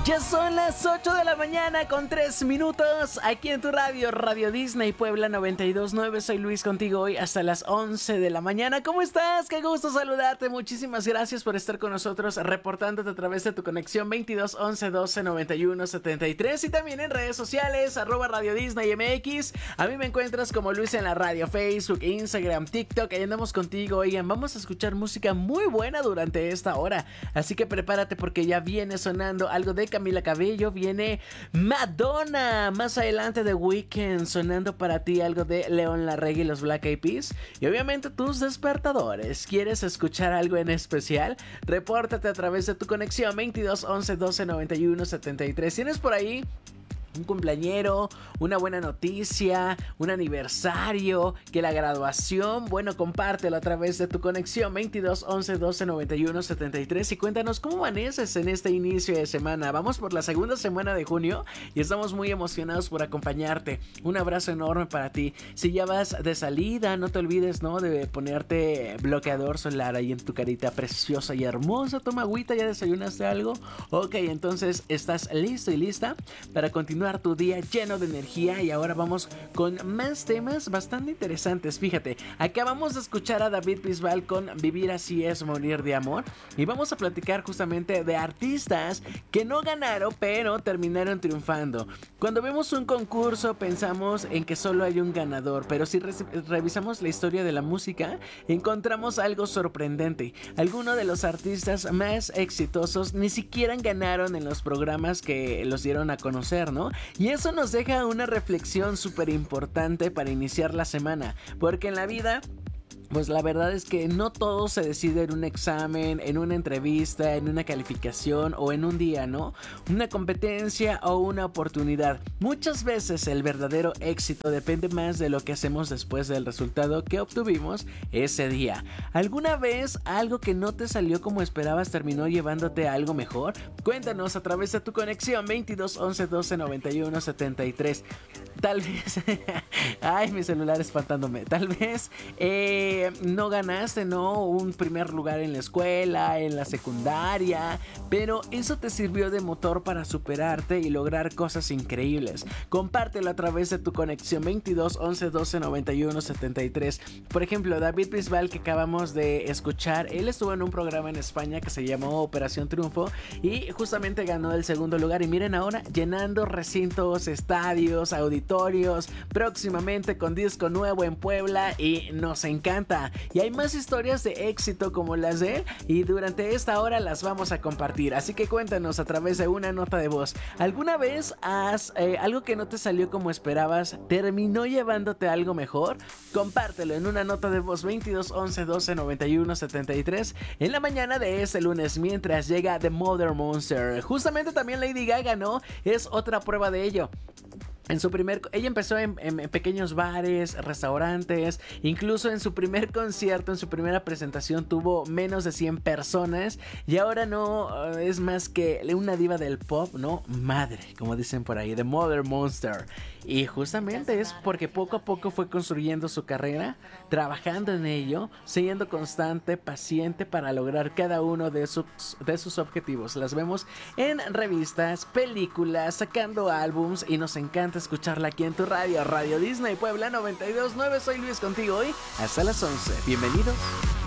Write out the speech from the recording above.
Ya son las 8 de la mañana con 3 minutos aquí en tu radio, Radio Disney Puebla 92.9. Soy Luis contigo hoy hasta las 11 de la mañana. ¿Cómo estás? Qué gusto saludarte. Muchísimas gracias por estar con nosotros reportándote a través de tu conexión 22 11 12 91 73 y también en redes sociales @Radio Disney MX. A mí me encuentras como Luis en la radio, Facebook, Instagram, TikTok. Ahí andamos contigo. Oigan, vamos a escuchar música muy buena durante esta hora. Así que prepárate porque ya viene sonando algo de Camila Cabello, viene Madonna, más adelante The Weeknd, sonando para ti algo de León Larregui y los Black Eyed Peas, y obviamente tus despertadores. ¿Quieres escuchar algo en especial? Repórtate a través de tu conexión 22 11 12 91 73. ¿Tienes por ahí un cumpleañero, una buena noticia, un aniversario, que la graduación? Bueno, compártelo a través de tu conexión 22 11 12 91 73 y cuéntanos cómo amaneces en este inicio de semana. Vamos por la segunda semana de junio y estamos muy emocionados por acompañarte. Un abrazo enorme para ti. Si ya vas de salida, no te olvides, ¿no?, de ponerte bloqueador solar ahí en tu carita preciosa y hermosa. Toma agüita, ¿ya desayunaste algo? Ok, entonces estás listo y lista para continuar tu día lleno de energía. Y ahora vamos con más temas bastante interesantes. Fíjate, acabamos de escuchar a David Bisbal con Vivir así es morir de amor, y vamos a platicar justamente de artistas que no ganaron pero terminaron triunfando. Cuando vemos un concurso pensamos en que solo hay un ganador, pero si revisamos la historia de la música encontramos algo sorprendente. Algunos de los artistas más exitosos ni siquiera ganaron en los programas que los dieron a conocer, ¿no? Y eso nos deja una reflexión súper importante para iniciar la semana, porque en la vida, pues la verdad es que no todo se decide en un examen, en una entrevista, en una calificación o en un día, ¿no? Una competencia o una oportunidad. Muchas veces el verdadero éxito depende más de lo que hacemos después del resultado que obtuvimos ese día. ¿Alguna vez algo que no te salió como esperabas terminó llevándote a algo mejor? Cuéntanos a través de tu conexión 22 11 12 91 73. Tal vez... Ay, mi celular espantándome. Tal vez no ganaste, ¿no?, un primer lugar en la escuela, en la secundaria, pero eso te sirvió de motor para superarte y lograr cosas increíbles. Compártelo a través de tu conexión 22 11 12 91 73. Por ejemplo, David Bisbal, que acabamos de escuchar, él estuvo en un programa en España que se llamó Operación Triunfo y justamente ganó el segundo lugar. Y miren ahora, llenando recintos, estadios, auditorios, próximamente con disco nuevo en Puebla, y nos encanta. Y hay más historias de éxito como las de él, y durante esta hora las vamos a compartir. Así que cuéntanos a través de una nota de voz. ¿Alguna vez algo que no te salió como esperabas terminó llevándote a algo mejor? Compártelo en una nota de voz 22 11 12 91 73 en la mañana de este lunes, mientras llega The Mother Monster. Justamente también Lady Gaga, ¿no?, es otra prueba de ello. Ella empezó en pequeños bares, restaurantes, incluso en su primer concierto, en su primera presentación tuvo menos de 100 personas, y ahora no es más que una diva del pop, ¿no? Madre, como dicen por ahí, The Mother Monster. Y justamente es porque poco a poco fue construyendo su carrera, trabajando en ello, siendo constante, paciente para lograr cada uno de sus objetivos. Las vemos en revistas, películas, sacando álbums, y nos encanta escucharla aquí en tu radio, Radio Disney Puebla 92.9. Soy Luis contigo hoy hasta las 11. Bienvenidos.